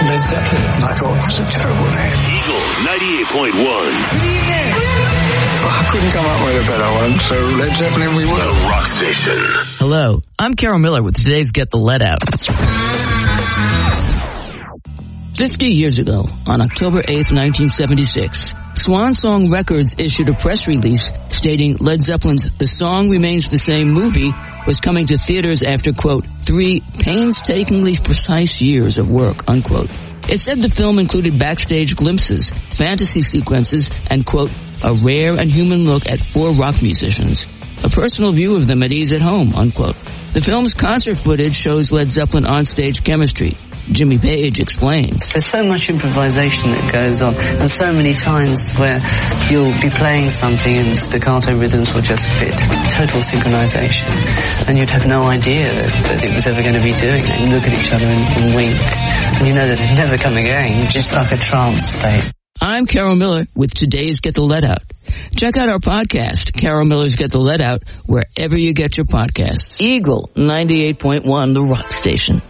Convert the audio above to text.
Led Zeppelin. And I thought, that's a terrible name. Eagle 98.1. Good evening. I couldn't come up with a better one, so Led Zeppelin we will. The Rock Station. Hello, I'm Carol Miller with today's Get the Lead Out. 50 years ago, on October 8th, 1976, Swan Song Records issued a press release stating Led Zeppelin's The Song Remains the Same movie was coming to theaters after, quote, 3 painstakingly precise years of work, unquote. It said the film included backstage glimpses, fantasy sequences, and, quote, a rare and human look at 4 rock musicians, a personal view of them at ease at home, unquote. The film's concert footage shows Led Zeppelin onstage chemistry. Jimmy Page explains. There's so much improvisation that goes on, and so many times where you'll be playing something and staccato rhythms will just fit. Total synchronization. And you'd have no idea that it was ever going to be doing it. You look at each other and wink, and you know that it'll never come again, just like a trance state. I'm Carol Miller with today's Get the Lead Out. Check out our podcast, Carol Miller's Get the Lead Out, wherever you get your podcasts. Eagle 98.1, the Rock Station.